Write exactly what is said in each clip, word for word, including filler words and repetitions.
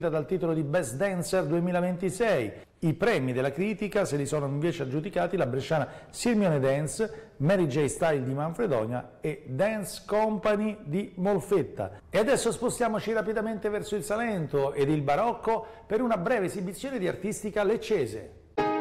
dal titolo di Best Dancer duemilaventisei. I premi della critica se li sono invece aggiudicati la bresciana Sirmione Dance, Mary J. Style di Manfredonia e Dance Company di Molfetta. E adesso spostiamoci rapidamente verso il Salento ed il Barocco per una breve esibizione di artistica leccese.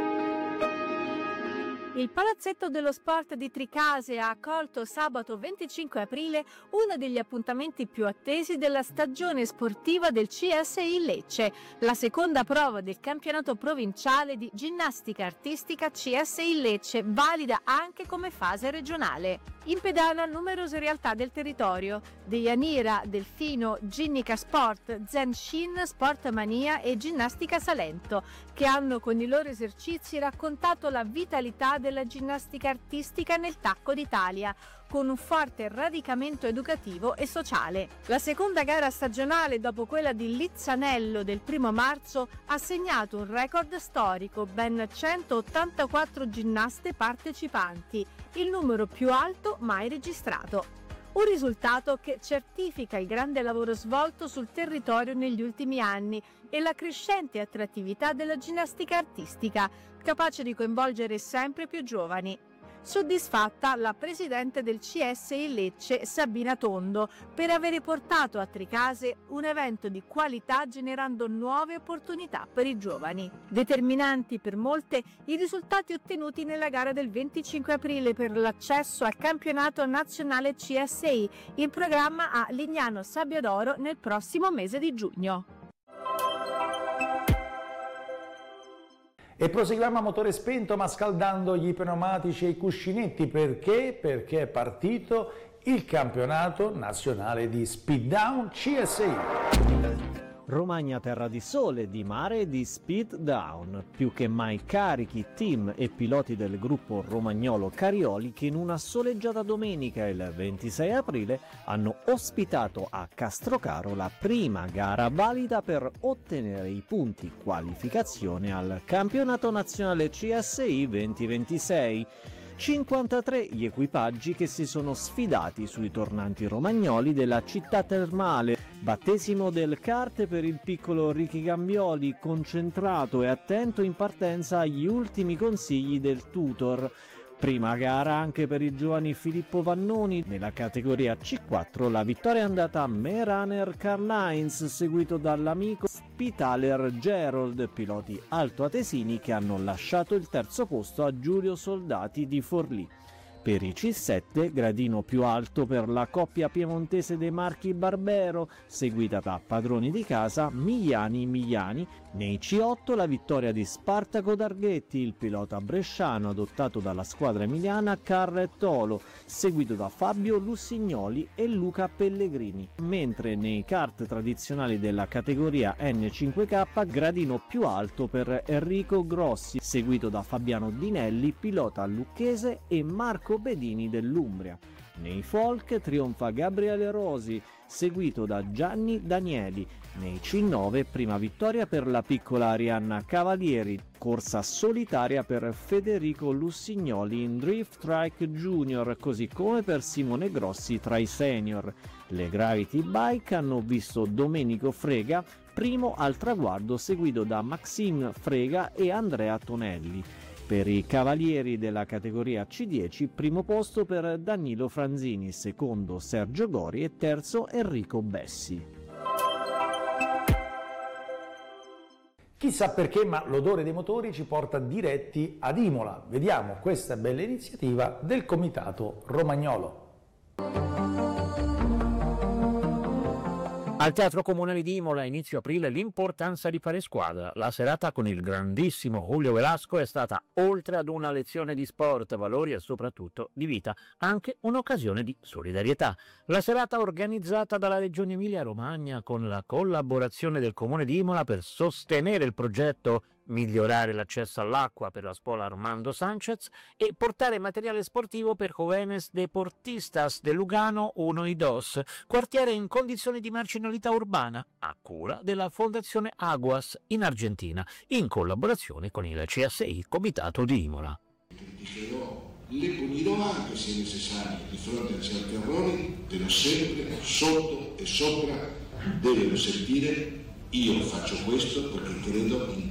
Il Palazzetto dello Sport di Tricase ha accolto sabato venticinque aprile uno degli appuntamenti più attesi della stagione sportiva del C S I Lecce, la seconda prova del campionato provinciale di ginnastica artistica C S I Lecce, valida anche come fase regionale. In pedana numerose realtà del territorio, Deianira, Delfino, Ginnica Sport, Zen Shin, Sportmania e Ginnastica Salento, che hanno con i loro esercizi raccontato la vitalità della ginnastica artistica nel Tacco d'Italia, con un forte radicamento educativo e sociale. La seconda gara stagionale, dopo quella di Lizzanello del primo marzo, ha segnato un record storico, ben centottantaquattro ginnaste partecipanti, il numero più alto mai registrato. Un risultato che certifica il grande lavoro svolto sul territorio negli ultimi anni e la crescente attrattività della ginnastica artistica, capace di coinvolgere sempre più giovani. Soddisfatta la presidente del C S I Lecce, Sabina Tondo, per avere portato a Tricase un evento di qualità generando nuove opportunità per i giovani. Determinanti per molte i risultati ottenuti nella gara del venticinque aprile per l'accesso al campionato nazionale C S I, in programma a Lignano Sabbiadoro nel prossimo mese di giugno. E proseguiamo a motore spento ma scaldando gli pneumatici e i cuscinetti. Perché? Perché è partito il campionato nazionale di Speed Down C S I. Romagna terra di sole, di mare e di speed down, più che mai carichi team e piloti del gruppo romagnolo Carioli che in una soleggiata domenica il ventisei aprile hanno ospitato a Castrocaro la prima gara valida per ottenere i punti qualificazione al campionato nazionale C S I duemilaventisei. cinquantatré gli equipaggi che si sono sfidati sui tornanti romagnoli della città termale. Battesimo del kart per il piccolo Ricky Gambioli, concentrato e attento in partenza agli ultimi consigli del tutor. Prima gara anche per i giovani Filippo Vannoni. Nella categoria C quattro la vittoria è andata a Meraner Karl-Heinz, seguito dall'amico Spitaler Gerold, piloti altoatesini che hanno lasciato il terzo posto a Giulio Soldati di Forlì. Per i C sette, gradino più alto per la coppia piemontese dei Marchi Barbero, seguita da padroni di casa Migliani Migliani. Nei C otto la vittoria di Spartaco Darghetti, il pilota bresciano adottato dalla squadra emiliana Carrettolo, seguito da Fabio Lussignoli e Luca Pellegrini. Mentre nei kart tradizionali della categoria N cinque K, gradino più alto per Enrico Grossi, seguito da Fabiano Dinelli, pilota lucchese, e Marco Bedini dell'Umbria. Nei folk trionfa Gabriele Rosi, seguito da Gianni Danieli. Nei C nove prima vittoria per la piccola Arianna Cavalieri, corsa solitaria per Federico Lussignoli in Drift Trike Junior, così come per Simone Grossi tra i senior. Le Gravity Bike hanno visto Domenico Frega primo al traguardo, seguito da Maxime Frega e Andrea Tonelli. Per i cavalieri della categoria C dieci, primo posto per Danilo Franzini, secondo Sergio Gori e terzo Enrico Bessi. Chissà perché, ma l'odore dei motori ci porta diretti ad Imola. Vediamo questa bella iniziativa del Comitato Romagnolo. Al Teatro Comunale di Imola a inizio aprile l'importanza di fare squadra. La serata con il grandissimo Julio Velasco è stata, oltre ad una lezione di sport, valori e soprattutto di vita, anche un'occasione di solidarietà. La serata organizzata dalla Regione Emilia-Romagna con la collaborazione del Comune di Imola per sostenere il progetto migliorare l'accesso all'acqua per la scuola Armando Sanchez e portare materiale sportivo per Jóvenes Deportistas de Lugano uno y dos, quartiere in condizioni di marginalità urbana, a cura della Fondazione Aguas in Argentina, in collaborazione con il C S I Comitato di Imola. Criticherò, le punirò anche se necessario di fronte a certi errori, però sempre sotto e sopra devono sentire Io faccio questo perché credo in